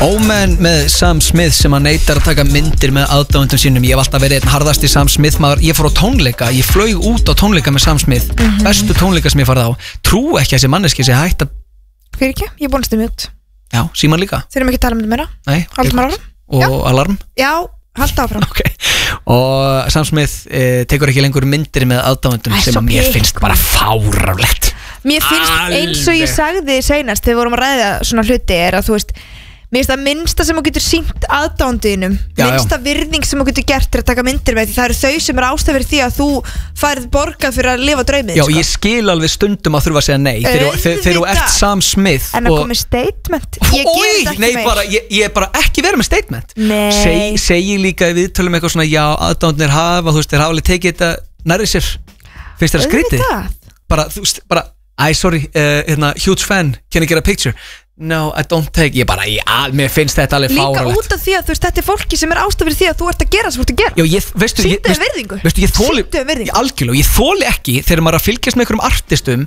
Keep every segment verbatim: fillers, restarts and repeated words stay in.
Omen með Sam Smith sem að neitar að taka myndir með aðdáendum sínum. Ég hef alltaf verið einn harðasti Sam Smith maður. Ég fór á tónleika, ég flög út á tónleika með Sam Smith, mm-hmm. bestu tónleika sem ég farið á. Trú ekki að þessi manneski sé hægt að... Fyrir ekki, ég er búin að stemja út. Já, síman líka. Þurfum ekki að tala um þetta meira. Nei. Haldum alarm. Og já. Alarm. Já, halda áfram. Ok. Og Sam Smith eh, tekur ekki lengur myndir með aðdáendum sem að mér finnst bara fáránlegt. Mér finnst Alveg. Eins og ég sagði seinast þegar við vorum að ræða svona hluti er að þú veist, mér finnst það minnsta sem þú getur sýnt aðdáendunum, minnsta já. virðing sem þú getur gert er að taka myndir með því það eru þau sem er ástæð fyrir því að þú færð borgað fyrir að lifa draumið. Já, sko. Ég skil alveg stundum að þurfa að segja nei þegar þú ert Sam Smith. En að koma með statement, ég ger þetta ekki nei, meir. Bara, ég, ég er bara ekki verið með statement. Nei. Seg, segi líka við tölum eitthvað svona, já, aðdáendunir hafa, þú veist, þeir hafa alveg tekið þetta nærri sér. Finnst þér að skrítið? Bara, þú veist, bara I sorry, uh, hérna, huge fan, can I get a picture? No, I don't take, ég bara, ég, að, mér finnst þetta alveg fáránlegt. Líka út af því að þú veist, þetta er fólki sem er ástæð fyrir því að þú ert að gera sem þú ert að gera. Já, ég, veistu, ég, Sýndu virðingu. Veistu, ég þóli, Sýndu virðingu. Ég algjörlega, ég þóli ekki þegar maður er að fylgjast með einhverjum artistum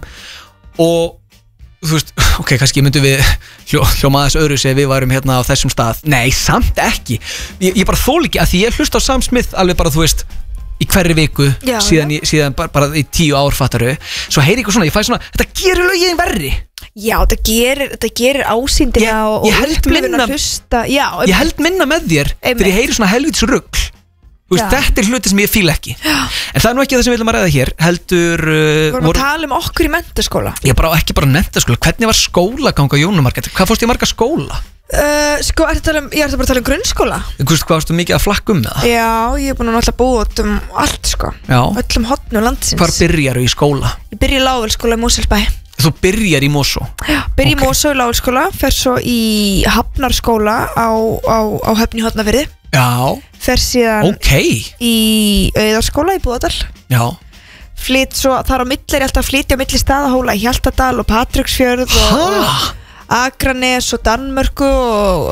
og, þú veist, ok, kannski myndum við hljó, hljóma aðeins öðru sem við varum hérna á þessum stað. Nei, samt ekki. Ég, ég bara þóli ekki, að því ég hlusta á Sam Smith alveg bara, þú veist, í hverri viku já, síðan, já. Ég, síðan bara, bara í tíu ár fattaru svo heyri ykkur svona, ég fæ svona þetta gerir lögin verri já, þetta gerir, þetta gerir ásýndina og upplifun að hlusta já, ég held minna með þér þegar ég heyri svona helvítis rugl veist, þetta er hluti sem ég fíla ekki já. En það er nú ekki það sem við viljum að ræða hér heldur uh, við vorum að tala um okkur í menntaskóla ég bara ekki bara menntaskóla, hvernig var skólaganga á Jónumarket, hvað fórst ég marga skóla? Uh, sko, er þetta um, ég er bara að tala um grunnskóla Hvað varstu mikið að flakka um það? Já, ég er búin að náttúrulega búa út um allt sko Já. Öllum hotnum landsins Hvar byrjaru í skóla? Ég byrja í Lágvelskóla í Mosfellsbæ Þú byrjar í Mosó? Já, byrja okay. í Mosó í Lágvelskóla fer svo í Hafnarskóla á, á, á Höfn í Hornafirði Já fer síðan okay. í Auðarskóla í Búðardal Já Flyt svo, þar á milli er ég alltaf að flytja á milli staðahóla í Hjaltadal og Patreksfjörð og, og Akranes og Danmörku og,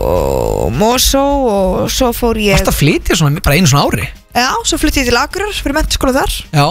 og Mosó og svo fór ég Varst að flytja svona bara einu svona ári? Já, svo flytti ég til Akureyrar fyrir menntaskóla þar Já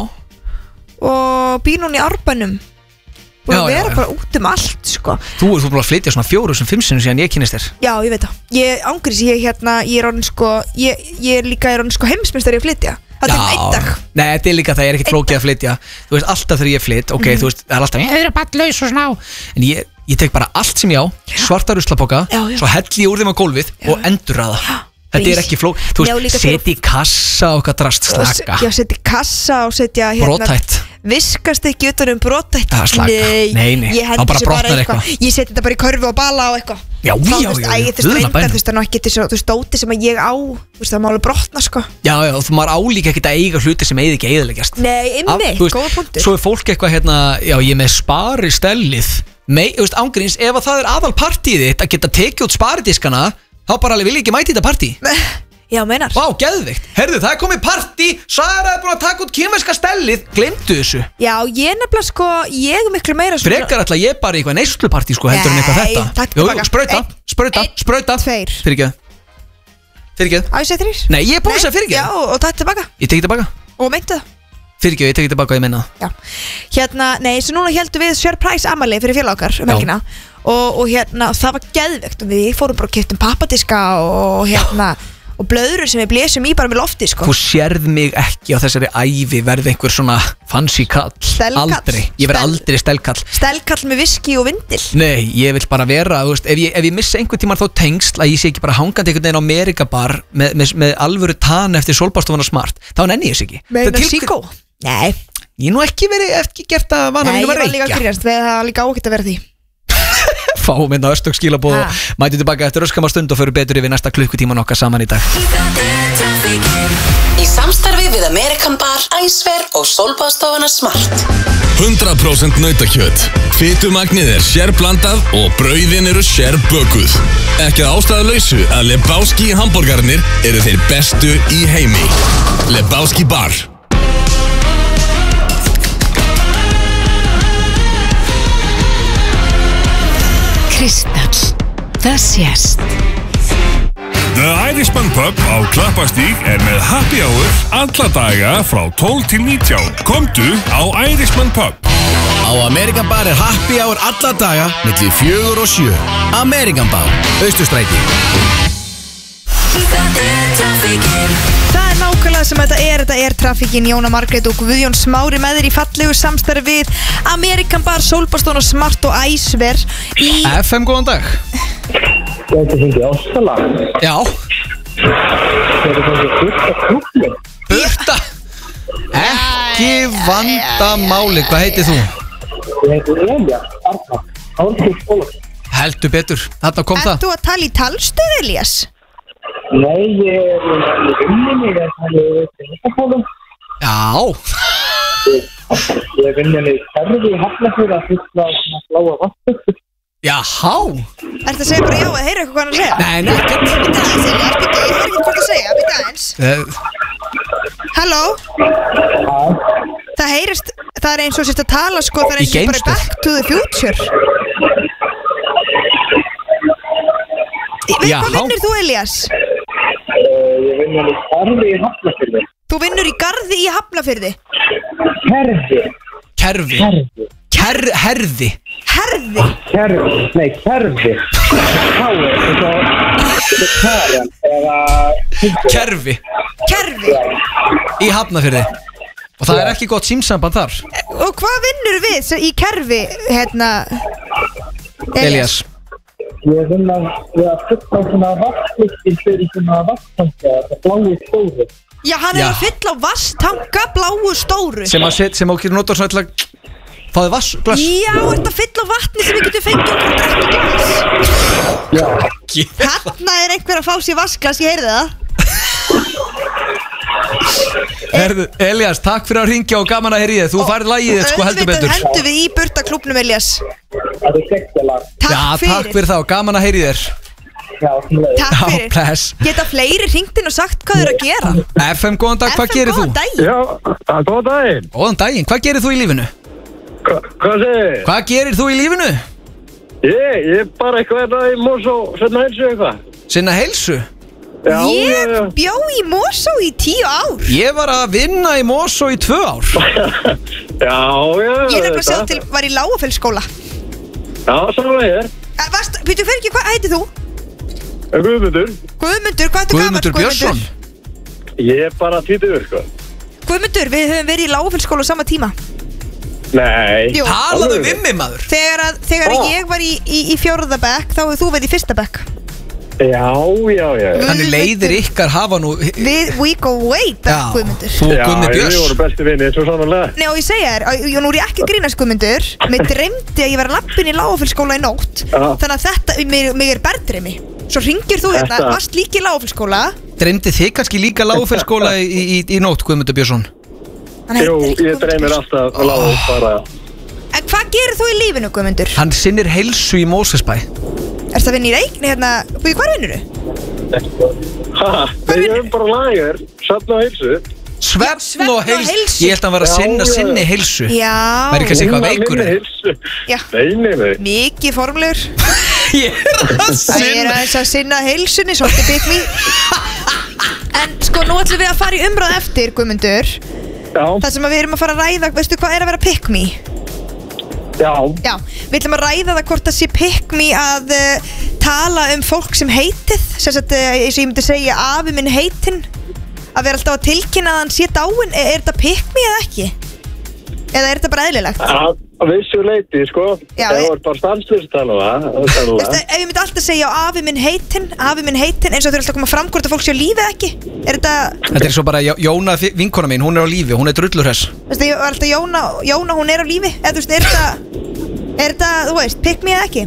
og býr hún í Árbænum og já, vera já, já. bara út um allt sko. Þú ert búin að flytja svona fjóru sem fimm sinnum síðan ég kynist þér Já, ég veit það Ég ángriðs, ég, hérna, ég er orðin sko ég, ég er líka er orðin sko heimsmeistari að flytja Það er einn dag Nei, þetta er líka það, ég er ekkert flókið að flytja Þú veist, alltaf þegar ég flytt, ok, mm. þú veist, það er alltaf Ég er bara laus og sná En ég, ég tek bara allt sem ég á, svarta ruslapoka Svo helli ég úr þeim á gólfið já. Og endurraða Þetta er ekki flókið, þú veist, setja í kassa og hvað drast slaka Já, setja í kassa og setja hérna Brothætt Viskast ekki utan um brothætt Það er slaka, nei, nei, þá bara brotnar eitthvað Ég seti þetta bara í körfu og bala og eitthvað Já, já, já, já Þú veist, reyndar, þú veist, það er ekki þessu Þú veist, dóti sem að ég á, þú veist, það má alveg brotna, sko Já, já, þú maður álíka ekkert að eiga hluti sem eigið ekki eiginlegast Nei, inni, góða punktur Svo er fólk eitthvað hérna, já, ég með spari stellið Nei, þú veist, ángríns, ef að það er aðal partíð þitt að geta tekið út sparidiskana þá bara alveg vil ég ekki mæti þetta partí Já, meinar Vá, geðvikt, herðu, það er komið partí Sara er búin að taka út kínverska stellið Glemdu þessu Já, ég nefnilega sko, ég er miklu meira svona... Frekar alltaf ég bara í eitthvað neyslupartí sko heldur en eitthvað þetta Nei, takk tilbaka Sprauta, sprauta, sprauta Tveir Fyrirgeð Fyrirgeð Á, ég segi þrýr Nei, ég er búin að segja fyrirgeð Já, og takk tilbaka Ég tekið tilbaka Og meintu það Fyrirgeð, ég tekið tilbaka og ég meina Já, hérna, nei, svo núna heldum við surprise amali fyrir félag okkar um helgina og, og hérna, það var geðvegt og við fórum bara og keyptum pappadiska og hérna og blöðrur sem við blésum í bara með lofti sko. Þú sérð mig ekki á þessari ævi verði einhver svona fancy kall Stelkall. Aldrei, ég verð aldrei stelkall Stelkall með viski og vindil Nei, ég vil bara vera, þú veist, ef ég, ef ég missa einhvern tímann þá tengsl að ég sé ekki bara hangandi einhvern veginn á Amerikabar með, með, með alvöru tan eftir sólbárstofuna smart þá nenni ég þess ekki Meina síkó? Nei Ég er nú ekki verið eftir gert að vana mínum að reykja Nei, ég var líka að grínast, það var líka ágætt að vera því Fáum minna östök skilabóð og mæti tilbaka eftir öskama stund og fyrir betur yfir næsta klukkutíman okkar saman í dag Í samstarfi við Amerikan Bar, Æsver og sólbáðstofuna Smart hundrað prósent nautakjöt Fitumagnið er sérblandað og brauðin eru sérbökuð Ekki að ástæðulausu að Lebowski hamborgarnir eru þeir bestu í heimi Lebowski Bar Kristall, það sést The Irishman Pub á Klappastíg er með happy hour alla daga frá tólf til nítján. Komdu á Irishman Pub. Á Á Amerikan Bar er happy hour alla daga milli fjögur og sjö. Amerikan Bar, Austurstræti. Það er nákvæmlega sem þetta er, þetta er trafikkin. Jóna Margrét og Guðjón Smári með þér í fallegu samstarfi við Amerikan Bar, Sólbastón og Smart og Æsver í... F M, góðan dag. Ég heiti fengið Ástala. Já. Ég heiti fengið Burta Klúbni. Burta. Ekki vandamáli, hvað heitir þú? Ég heiti Elías Arna, Árnir Skóla. Heldur betur, þarna kom það. Ert þú að tala í talstöð, Elías? Nei, ég er í vinninni, ég er að tala í Húsafólum. Já. Ég er vinninni í Kerfi í Hafnarfjörð að fylla svona bláa vatnstökkur. Jáhá. Ertu að segja bara já eða heyra eitthvað hvað hann að segja? Nei, nekkert. Býta aðeins, Elías, býta, ég heyr ekki hvort að segja, býta aðeins. Halló? Já. Það heyrist, það er eins og sérst að tala sko, það er Í eins og bara geimstöð. Back to the Future. Við Jáhá. hvað vinnur þú, Elías? Ég vinninni í Kerfi í Hafnarfjörð. Þú vinnur í garði í Hafnarfirði. Kerfi. Kerfi. Kerfi. Ker, herði. Herði. Kerfi. Nei, Kerfi. Káir, þetta er Karen, eða... Kerfi. Kerfi. Í Hafnarfirði. Og það er ekki gott símsamband þar. Og hvað vinnur við sem- í kerfi, hérna, Elías. Ég vinn að við að fylla svona vatnsfluttin fyrir svona vatnstanka, það blái stóri. Já, hann er Já. að fylla á vasstanka bláu stóru. Sem að set, sem að okkur notar svona til að fáði vass, glass. Já, ert að fylla á vatni sem við getum fengið okkur að drekka glas. Já. Þarna er einhver að fá sér vassglas, ég heyrði það. Herðu, Elías, takk fyrir að ringja og gaman að heyri þið. Þú færð lagið þitt sko heldur Auðvitað betur. hendum við í Burta klúbbnum, Elías. Það er geggjalag. Takk Já, fyrir. takk fyrir það og gaman að heyri þér. Já, svona. Takk Já, fyrir. bless. Geta fleiri hringt inn og sagt hvað þau eru að gera. F M, góðan dag, hvað F M, gerir þú? góðan daginn. Já, góðan daginn. Góðan daginn, hvað gerir þú í lífinu? Hva, hvað segir? Hvað gerir þú í lífinu? Ég, ég er bara eitthvað hérna í Mosó, setna helsu eitthvað. Sinna heilsu. Já, já, Ég já. bjó í Mosó í tíu ár. Ég var að vinna í Mosó í tvö ár. Já, já. Ég er nefnilega að segja þetta. til, var í Lágafellsskóla. Já, saman ég er. Vast, býtu fyrir ekki, hvað heiti þú? Guðmundur. Guðmundur, hvað ertu gamall, Guðmundur Björnsson. Ég er bara tvítugur, sko. Guðmundur, við höfum verið í Lágafellsskóla á sama tíma. Nei. Jú. Talaðu við mig, maður. Þegar, að, þegar Ó. ég var í, í, í fjórða bekk, þá hefur þú verið í fyrsta bekk. Já, já, já. Þannig leiðir ykkar hafa nú. Við, we go way back, Guðmundur. Þú og Já, Guðmi við Björns. vorum bestu vinni, svo sannarlega. Nei, og ég segja þér, og nú er ég ekki að grínast, Guðmundur. Mér dreymdi að ég var að lappin í Lágafellsskóla í nótt. Já. Þannig að þetta, mig, mig er berðdreymi. Svo ringir þú hérna, Þetta- varst líka í Lágafellsskóla. Dreymdi þig kannski líka Lágafellsskóla í, í, í nótt, Guðmundur Björnsson? Hann Jú, heitir ekki ég Guðmundur dreymir Björnsson. alltaf að lága bara. En hvað gerir þú í lífinu, Guðmundur? Hann sinnir heilsu í Mósesbæ. Ertu að vinna í Reykjavík, hérna, við hvað vinnur þú? Ha, nei, ég er bara lager, satna á heilsu. Svefn svefn og og heilsu. heilsu. Ég held að hann var að Já, sinna já. sinni heilsu. Já, Væri kannski eitthvað Minna veikur. minni heilsu. Já. Nei, nei, nei. mikið formlegur. Ég er að Það er sinna. aðeins að sinna heilsunni, svolítið bygg me. En sko, nú ætlum við að fara í umræð eftir, Guðmundur. Já, Það sem að við erum að fara að ræða, veistu hvað er að vera pick me? já. Já, við ætlum að ræða það hvort það sé pick me að uh, tala um fólk sem heitið. Sérstætt, uh, eins og ég myndi segja, afi minn heitinn. Að vera alltaf að tilkynna að hann sé dáinn. Er, er þetta pick me eða ekki? Eða er þetta bara eðlilegt? Að að vissu leiti, sko. Já, Það ég- var bara stanslust að tala um það. það. er Veistu, sannlega. ef ég myndi alltaf segja afi minn heitinn, afi minn heitinn, eins og þau eru alltaf að koma fram hvort að fólk sé á lífi eða ekki. Er þetta, Þetta er svo bara Jó- Jóna fi- vinkona mín, hún er á lífi, hún er drullurhess. veistu, ég var alltaf Jóna, Jóna hún er á lífi, eða þú veist, er þetta, er þetta, þú veist, pick me eða ekki?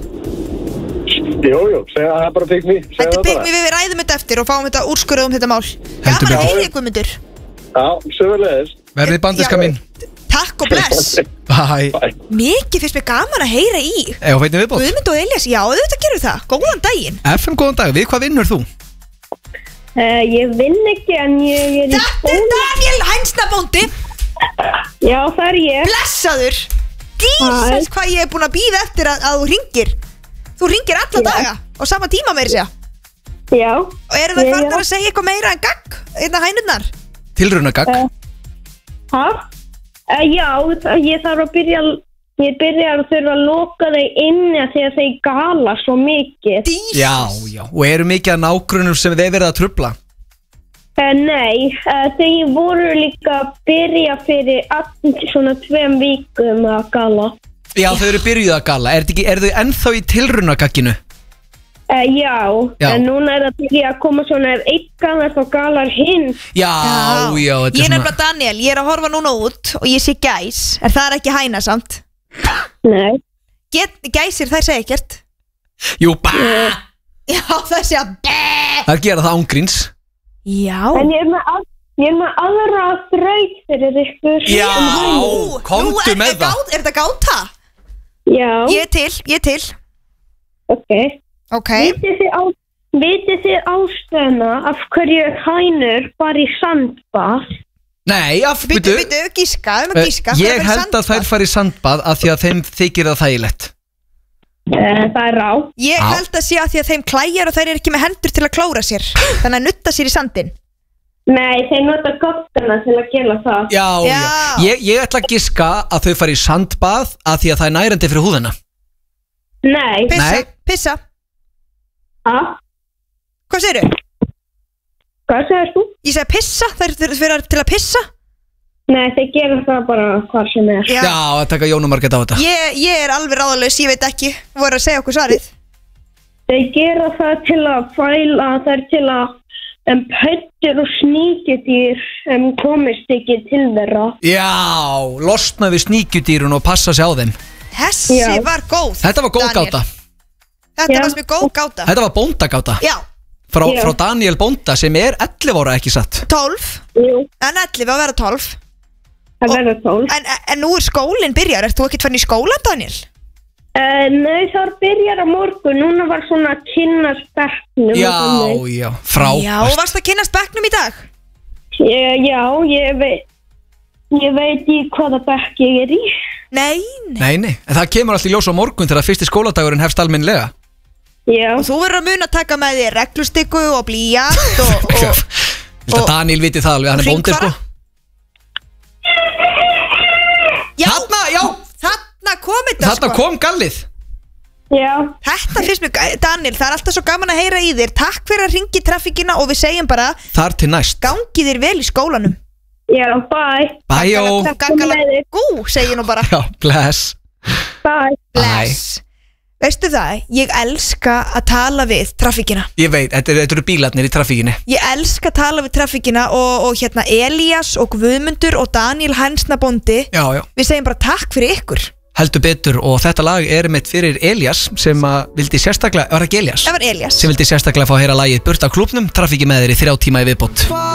Jú, jú, segja það er bara pick me. segja Þetta er það pick bara. me, við, við ræðum þetta eftir og fáum þetta úrskurðum þetta mál. Heldur Gaman að betur. heyra ykkur, Guðmundur. Já, sögulegis. Verðið bandiska Já. mín. Takk og bless. Bye. Mikið finnst mér gaman að heyra í Eða veitum viðbót. Guðmund og Elías, já, auðvitað gerum við það. Góðan daginn. F M, góðan dag, við hvað vinnur þú? Uh, ég vinn ekki en ég er í Þetta er Daniel Hænsnabóndi. Já, það er ég. Blessaður. Jesus, hvað ég er búin að býða eftir að, að þú ringir. Þú ringir alla Já. daga og sama tíma meiri segja. Já. Og eru það Ég er farnar að- að segja eitthvað meira en gagg? Einna hænurnar? Tilraunagagg. Uh, Hæ? Uh, já, það- ég þarf að byrja að ég byrjar að þurfa að loka þau inni af því að þau gala svo mikið. Já, já, og eru mikið að nágrunum sem þeir verið að trubla? Uh, nei, uh, þau voru líka að byrja fyrir allir svona tveim vikum að gala. Já, þau eru byrjuð að gala. Er, ekki, er þau ennþá í tilraunagagginu? Uh, já, já, en núna er það byrja að koma svona ef einn galar þá galar hinn. Já, já, já Ég er nefnilega Daniel, ég er að horfa núna út og ég sé gæs, en það er ekki hæna samt. Nei. Get, gæsir, þær segja ekkert. Jú, bæ Já, það segja bæ Það gera það ángríns. Já. En ég er með, að, ég er með aðra þraut fyrir ykkur. Já, komdu Nú, með það. Gát, er þetta gáta? Já. Ég er til, ég er til. Ok. Ok. Vitið þið, á, vitið þið ástæðuna af hverju hænur bara í sandbað? Nei, af Byttu, byttu, gíska, um að gíska. Ég held að þær fari í sandbað af því að þeim þykir það þægilegt. Það er rá. Ég held að sé að því að þeim klæjar og þær eru ekki með hendur til að klóra sér. Þannig að nutta sér í sandin. Nei, þeir nota gottana til að gera það. Já, já, já. Ég, ég ætla að giska að þau fari í sandbað af því að það er nærandi fyrir húðina. Nei. Pissa, Nei. pissa. Ha? Hvað segirðu? Hvað segir þú? Ég segi pissa, þær fyrir til að pissa. Nei, þeir gera það bara hvað sem er. Já, Já að taka Jónu Margrét á þetta. Ég, ég er alveg ráðalaus, ég veit ekki. Voru að segja okkur svarið. Þeir gera það til að fæla, það er til að um, pöttur og sníkjudýr um, komist ekki til þeirra. Já, losna við sníkjudýrun og passa sig á þeim. Þessi Já. var góð. Þetta var góð Daniel. gáta. Þetta Já. var mjög góð gáta. Þetta var bóndagáta. Já, Frá, Já. frá Daniel Bónda sem er ellefu ára ekki satt. tólf. Jú, En ellefu að vera tólf. það verður tólf. En, en nú er skólinn byrjar. Ert þú ekkert fann í skólan, Daniel? Uh, nei, það byrjar á morgun. Núna var svona kynnasbekknum. Já, já, frá. Já, og varst að kynnast bekknum í dag? Ég, já, ég veit, ég veit í hvaða bekk ég er í. Nei, nei. Nei, nei, en það kemur alltaf í ljós á morgun þegar fyrsti skóladagurinn hefst almennlega. Já. Og þú verður að muna að taka með þér reglustykku og blýjant og, og, Viltu að Daniel viti það alveg, hann er bóndi sko. Já, Þarna, já, þarna kom þetta þarna sko. kom gallið. Já. Þetta finnst mér, gæ- Daniel, það er alltaf svo gaman að heyra í þér. Takk fyrir að ringi traffíkina og við segjum bara Þar til næst. gangi þér vel í skólanum. Já, bye. Bæjó. Gaggala gú, segi nú bara. Já, bless. Bye. Bless. Veistu það, ég elska að tala við traffíkina. Ég veit, þetta eru- þetta eru bílarnir í trafíkinni. Ég elska að tala við traffíkina og, og hérna Elías og Guðmundur og Daniel Hansna Bóndi. Já, já, Við segjum bara takk fyrir ykkur. heldur betur. Og þetta lag er mitt fyrir Elías sem að vildi sérstaklega, var ekki Elías? Það var Elías. Sem vildi sérstaklega fá að heyra lagið Burt á klúbnum, trafíki með þér í þrjá tíma í viðbót.